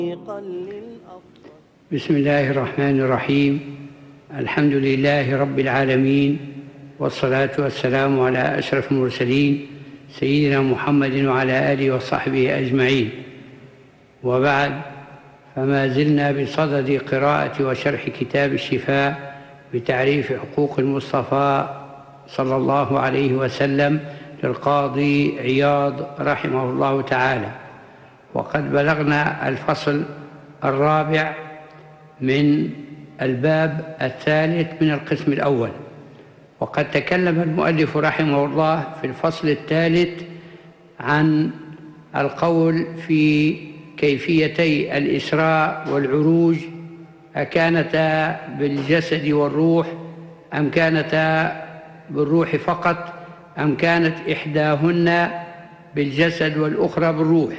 بسم الله الرحمن الرحيم. الحمد لله رب العالمين، والصلاة والسلام على أشرف المرسلين سيدنا محمد وعلى آله وصحبه أجمعين، وبعد، فما زلنا بصدد قراءة وشرح كتاب الشفاء بتعريف حقوق المصطفى صلى الله عليه وسلم للقاضي عياض رحمه الله تعالى، وقد بلغنا الفصل الرابع من الباب الثالث من القسم الأول. وقد تكلم المؤلف رحمه الله في الفصل الثالث عن القول في كيفيتي الإسراء والعروج، أكانتا بالجسد والروح أم كانتا بالروح فقط أم كانت إحداهن بالجسد والأخرى بالروح.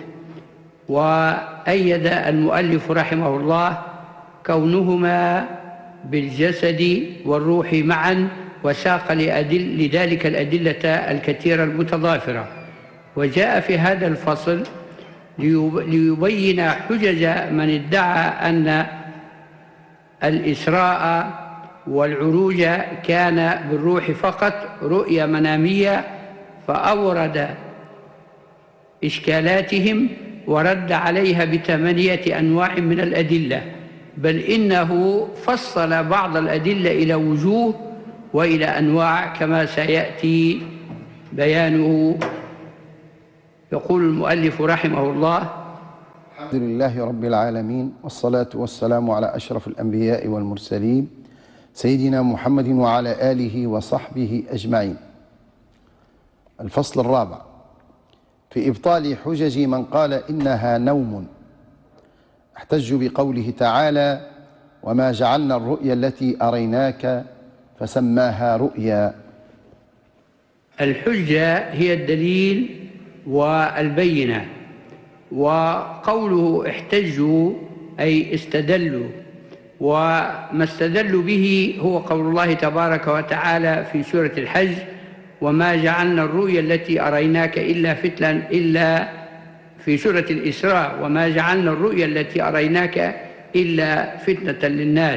وأيد المؤلف رحمه الله كونهما بالجسد والروح معا، وساق لذلك الأدلة الكثيرة المتضافرة. وجاء في هذا الفصل ليبين حجج من ادعى أن الإسراء والعروج كان بالروح فقط رؤيا منامية، فأورد إشكالاتهم ورد عليها ب8 أنواع من الأدلة، بل إنه فصل بعض الأدلة إلى وجوه وإلى أنواع كما سيأتي بيانه. يقول المؤلف رحمه الله: الحمد لله رب العالمين، والصلاة والسلام على أشرف الأنبياء والمرسلين سيدنا محمد وعلى آله وصحبه أجمعين. الفصل الرابع في إبطال حجج من قال إنها نوم. احتج بقوله تعالى: وما جعلنا الرؤيا التي أريناك فسماها رؤيا. الحجة هي الدليل والبينة، وقوله احتجوا أي استدلوا، وما استدلوا به هو قول الله تبارك وتعالى في سورة الحج: وما جعلنا الرؤيا التي أريناك إلا في سورة الإسراء: وما جعلنا الرؤيا التي أريناك إلا فتنة للناس.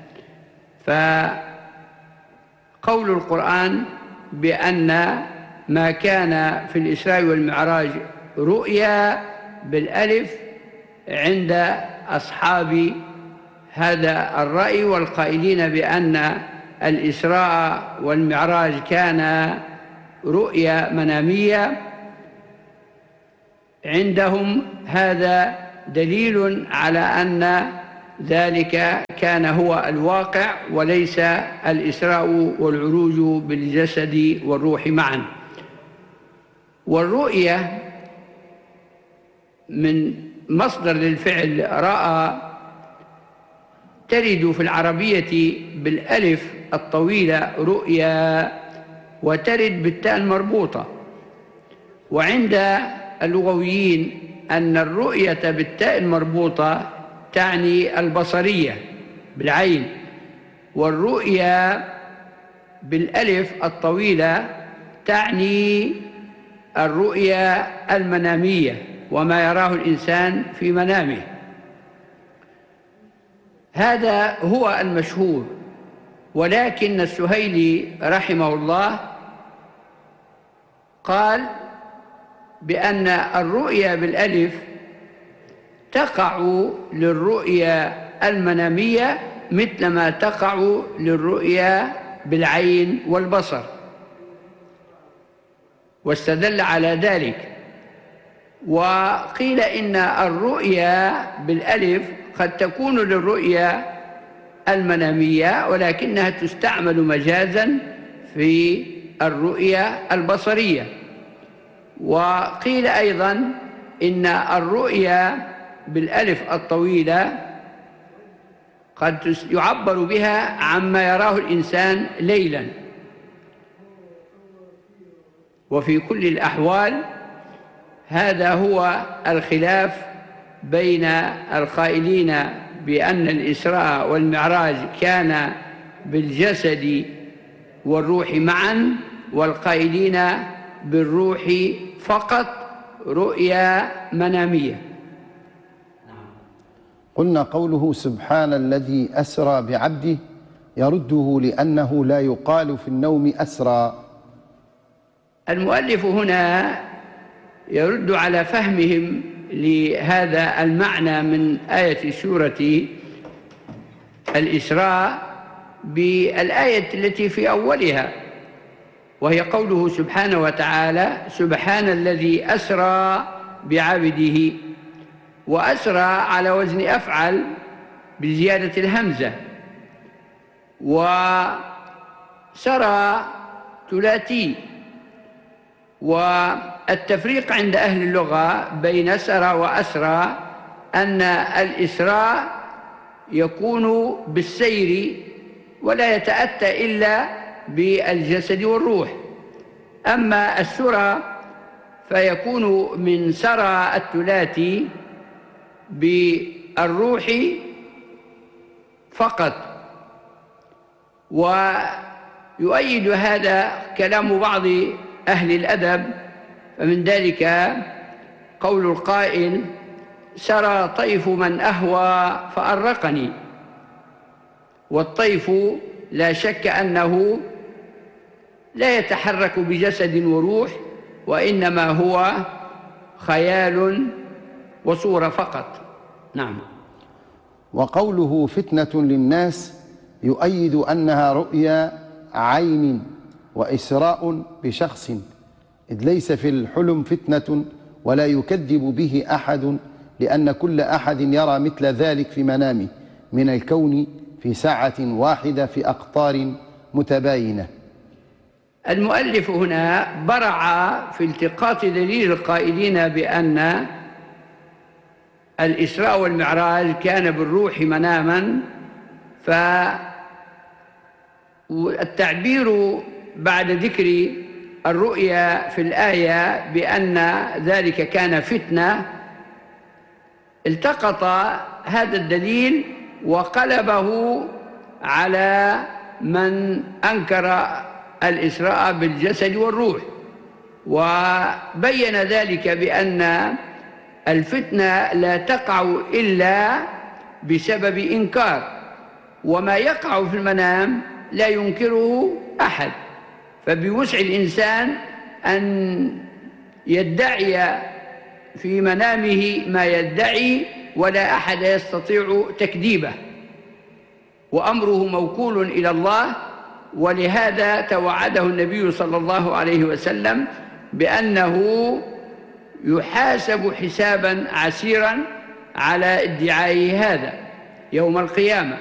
فقول القرآن بأن ما كان في الإسراء والمعراج رؤيا بالألف عند أصحاب هذا الرأي والقائلين بأن الإسراء والمعراج كان رؤيا منامية، عندهم هذا دليل على أن ذلك كان هو الواقع وليس الإسراء والعروج بالجسد والروح معا. والرؤية من مصدر للفعل رأى، ترد في العربية بالألف الطويلة رؤيا، وترد بالتاء المربوطة. وعند اللغويين أن الرؤية بالتاء المربوطة تعني البصرية بالعين، والرؤيا بالألف الطويلة تعني الرؤيا المنامية وما يراه الإنسان في منامه. هذا هو المشهور، ولكن السهيلي رحمه الله قال بأن الرؤيا بالألف تقع للرؤيا المنامية مثلما تقع للرؤيا بالعين والبصر، واستدل على ذلك. وقيل إن الرؤيا بالألف قد تكون للرؤيا المنامية، ولكنها تستعمل مجازا في الرؤيا البصرية. وقيل أيضا إن الرؤيا بالألف الطويلة قد يعبر بها عما يراه الإنسان ليلا. وفي كل الأحوال هذا هو الخلاف بين القائلين بأن الإسراء والمعراج كان بالجسد والروح معا، والقائلين بالروح فقط رؤيا منامية. قلنا قوله سبحان الذي أسرى بعبده يرده لأنه لا يقال في النوم أسرى. المؤلف هنا يرد على فهمهم لهذا المعنى من آية سورة الإسراء بالآية التي في أولها، وهي قوله سبحانه وتعالى سبحان الذي أسرى بعبده، وأسرى على وزن أفعل بزيادة الهمزة، وسرى ثلاثي. والتفريق عند أهل اللغة بين سرى وأسرى أن الإسراء يكون بالسير ولا يتأتى إلا بالجسد والروح، أما السرى فيكون من سرى الثلاثي بالروح فقط. ويؤيد هذا كلام بعض أهل الأدب، فمن ذلك قول القائل سرى طيف من أهوى فأرقني. والطيف لا شك أنه لا يتحرك بجسد وروح، وإنما هو خيال وصورة فقط. نعم. وقوله فتنة للناس يؤيد أنها رؤيا عين وإسراء بشخص، إذ ليس في الحلم فتنة ولا يكذب به أحد، لأن كل أحد يرى مثل ذلك في منامه من الكون في ساعة واحدة في أقطار متباينة. المؤلف هنا برع في التقاط دليل القائلين بأن الإسراء والمعراج كان بالروح مناما، فالتعبير بعد ذكر الرؤيا في الآية بأن ذلك كان فتنة التقط هذا الدليل وقلبه على من أنكر الإسراء بالجسد والروح، وبين ذلك بأن الفتنة لا تقع إلا بسبب إنكار، وما يقع في المنام لا ينكره أحد، فبوسع الإنسان أن يدعي في منامه ما يدعي ولا أحد يستطيع تكذيبه، وأمره موكول إلى الله. ولهذا توعده النبي صلى الله عليه وسلم بأنه يحاسب حسابا عسيرا على ادعائه هذا يوم القيامة.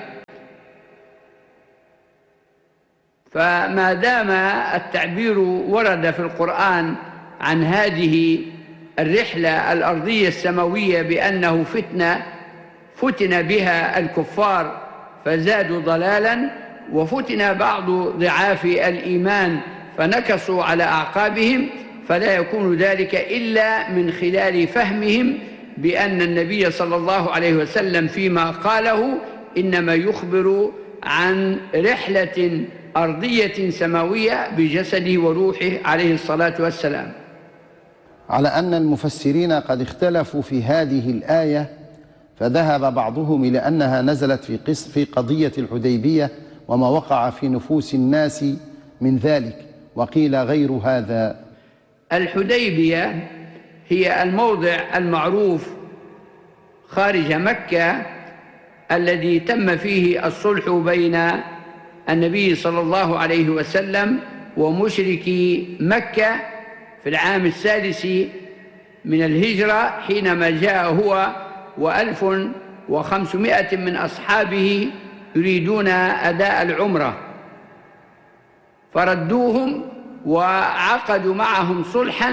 فما دام التعبير ورد في القرآن عن هذه الرحلة الأرضية السماوية بأنه فتنة فتن بها الكفار فزادوا ضلالا، وفتن بعض ضعاف الإيمان فنكصوا على أعقابهم، فلا يكون ذلك إلا من خلال فهمهم بأن النبي صلى الله عليه وسلم فيما قاله إنما يخبر عن رحلة أرضية سماوية بجسده وروحه عليه الصلاة والسلام. على أن المفسرين قد اختلفوا في هذه الآية، فذهب بعضهم إلى أنها نزلت في قضية الحديبية وما وقع في نفوس الناس من ذلك، وقيل غير هذا. الحديبية هي الموضع المعروف خارج مكة الذي تم فيه الصلح بين النبي صلى الله عليه وسلم ومشركي مكة في العام السادس من الهجرة، حينما جاء هو و1500 من أصحابه يريدون أداء العمرة، فردوهم وعقدوا معهم صلحا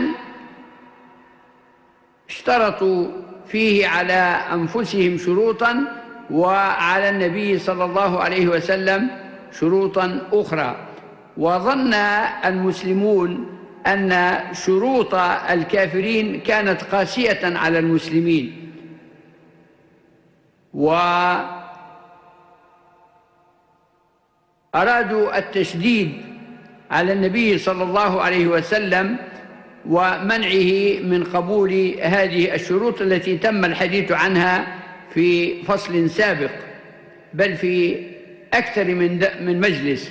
اشترطوا فيه على أنفسهم شروطا وعلى النبي صلى الله عليه وسلم شروطا أخرى. وظن المسلمون أن شروط الكافرين كانت قاسية على المسلمين، وأرادوا التشديد على النبي صلى الله عليه وسلم ومنعه من قبول هذه الشروط التي تم الحديث عنها في فصل سابق، بل في أكثر من مجلس.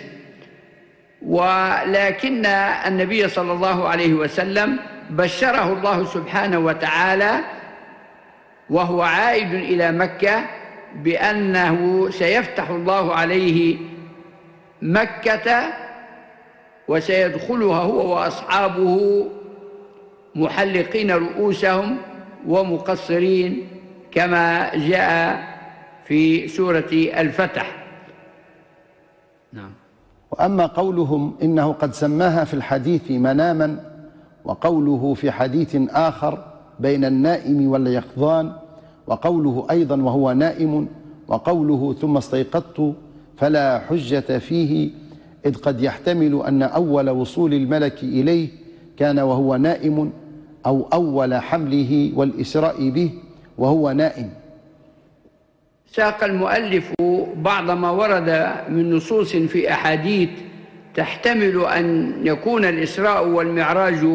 ولكن النبي صلى الله عليه وسلم بشره الله سبحانه وتعالى وهو عائد إلى مكة بأنه سيفتح الله عليه مكة وسيدخلها هو وأصحابه محلقين رؤوسهم ومقصرين كما جاء في سورة الفتح. نعم. وأما قولهم إنه قد سماها في الحديث مناما، وقوله في حديث آخر بين النائم واليقظان، وقوله أيضا وهو نائم، وقوله ثم استيقظت فلا حجة فيه، إذ قد يحتمل أن أول وصول الملك إليه كان وهو نائم، أو أول حمله والإسراء به وهو نائم. ساق المؤلف بعض ما ورد من نصوص في أحاديث تحتمل أن يكون الإسراء والمعراج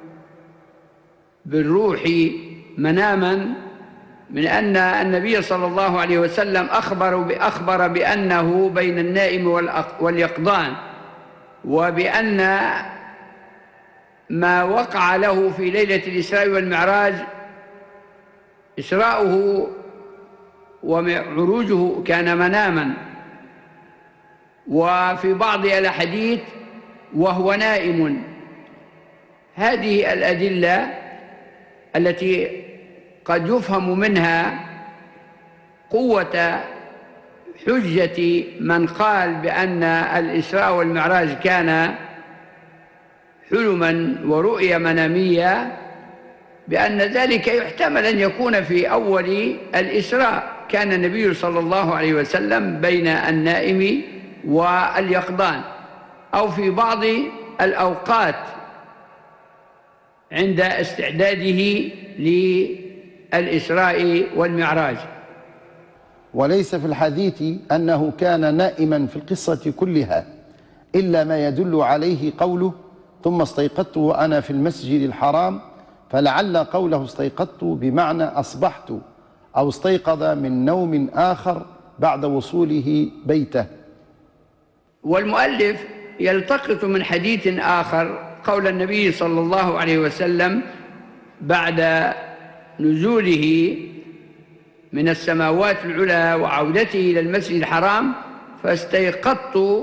بالروح مناما، من أن النبي صلى الله عليه وسلم أخبر بأنه بين النائم واليقظان، وبأن ما وقع له في ليلة الإسراء والمعراج إسراؤه وعروجه كان مناما. وفي بعض الأحاديث وهو نائم. هذه الأدلة التي قد يفهم منها قوة حجة من قال بأن الإسراء والمعراج كان حلما ورؤيا منامية، بأن ذلك يحتمل أن يكون في أول الإسراء كان النبي صلى الله عليه وسلم بين النائم واليقظان، أو في بعض الأوقات عند استعداده للإسراء والمعراج. وليس في الحديث أنه كان نائما في القصة كلها، إلا ما يدل عليه قوله ثم استيقظت وأنا في المسجد الحرام، فلعل قوله استيقظت بمعنى أصبحت، أو استيقظ من نوم آخر بعد وصوله بيته. والمؤلف يلتقط من حديث آخر قول النبي صلى الله عليه وسلم بعد نزوله من السماوات العلى وعودته إلى المسجد الحرام: فاستيقظت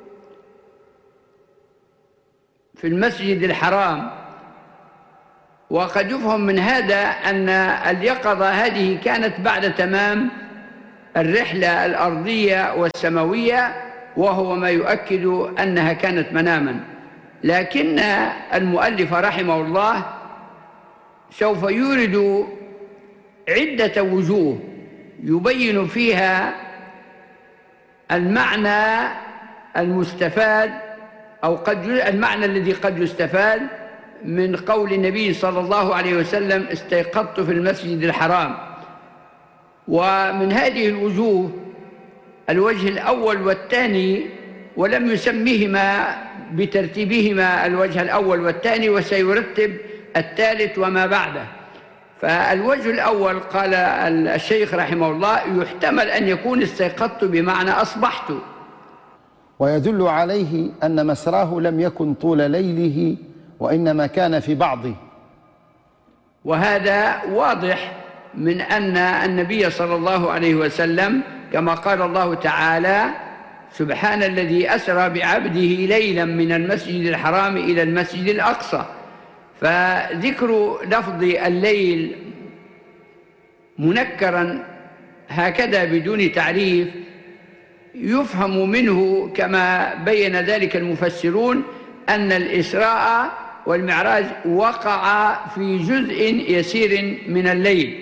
في المسجد الحرام. وقد يفهم من هذا أن اليقظة هذه كانت بعد تمام الرحلة الأرضية والسماوية، وهو ما يؤكد أنها كانت مناما. لكن المؤلف رحمه الله سوف يورد عدة وجوه يبين فيها المعنى المستفاد، أو المعنى الذي قد يستفاد من قول النبي صلى الله عليه وسلم استيقظت في المسجد الحرام. ومن هذه الوجوه الوجه الأول والثاني، ولم يسميهما بترتيبهما الوجه الأول والثاني، وسيرتب الثالث وما بعده. فالوجه الأول قال الشيخ رحمه الله يحتمل أن يكون استيقظت بمعنى أصبحت، ويدل عليه أن مسراه لم يكن طول ليله، وإنما كان في بعضه. وهذا واضح من أن النبي صلى الله عليه وسلم كما قال الله تعالى: سبحان الذي أسرى بعبده ليلا من المسجد الحرام إلى المسجد الأقصى. فذكر لفظ الليل منكرا هكذا بدون تعريف يفهم منه كما بين ذلك المفسرون أن الإسراء والمعراج وقع في جزء يسير من الليل.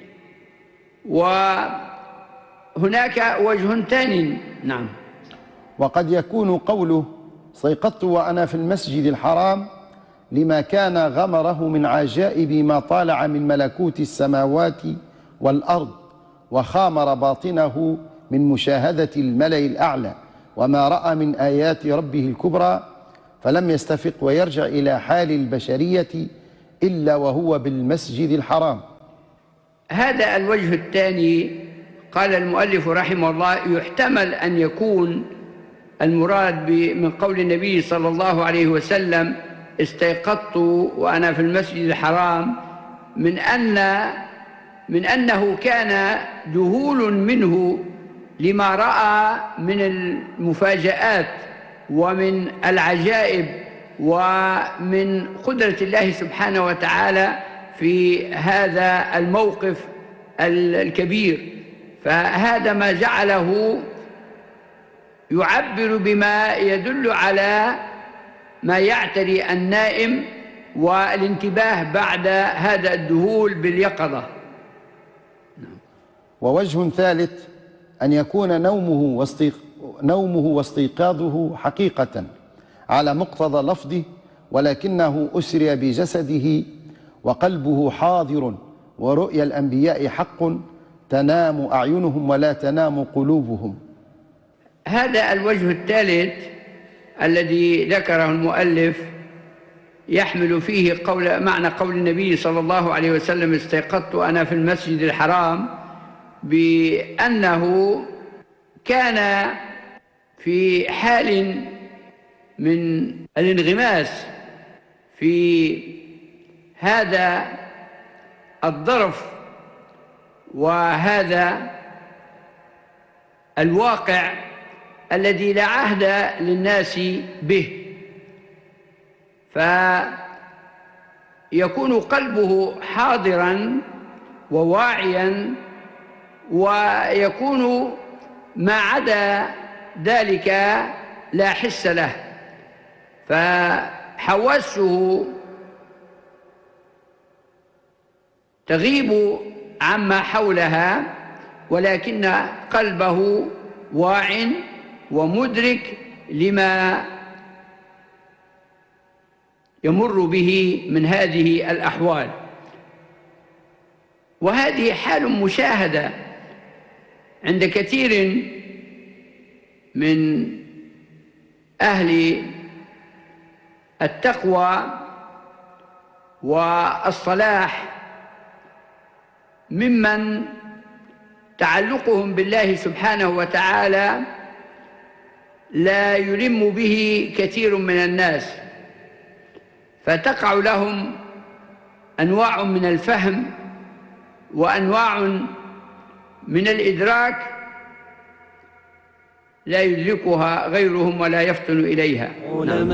وهناك وجه ثاني. نعم. وقد يكون قوله استيقظت وأنا في المسجد الحرام لما كان غمره من عجائب ما طالع من ملكوت السماوات والأرض، وخامر باطنه من مشاهدة الملأ الأعلى وما رأى من آيات ربه الكبرى، فلم يستفق ويرجع إلى حال البشرية إلا وهو بالمسجد الحرام. هذا الوجه الثاني قال المؤلف رحمه الله يحتمل أن يكون المراد من قول النبي صلى الله عليه وسلم استيقظت وأنا في المسجد الحرام من أنه كان ذهول منه لما رأى من المفاجآت ومن العجائب ومن قدرة الله سبحانه وتعالى في هذا الموقف الكبير، فهذا ما جعله يعبر بما يدل على ما يعتري النائم والانتباه بعد هذا الذهول باليقظة. ووجه ثالث أن يكون نومه واستيقاظه حقيقة على مقتضى لفظه، ولكنه أسري بجسده وقلبه حاضر، ورؤيا الأنبياء حق تنام أعينهم ولا تنام قلوبهم. هذا الوجه الثالث الذي ذكره المؤلف يحمل فيه معنى قول النبي صلى الله عليه وسلم استيقظت أنا في المسجد الحرام، بأنه كان في حال من الانغماس في هذا الظرف وهذا الواقع الذي لا عهد للناس به، فيكون قلبه حاضرا وواعيا، ويكون ما عدا ذلك لا حس له، فحواسه تغيب عما حولها، ولكن قلبه واع ومدرك لما يمر به من هذه الأحوال. وهذه حال مشاهدة عند كثير من أهل التقوى والصلاح، ممن تعلقهم بالله سبحانه وتعالى لا يلم به كثير من الناس، فتقع لهم أنواع من الفهم وأنواع من الإدراك لا يدركها غيرهم ولا يفطن إليها.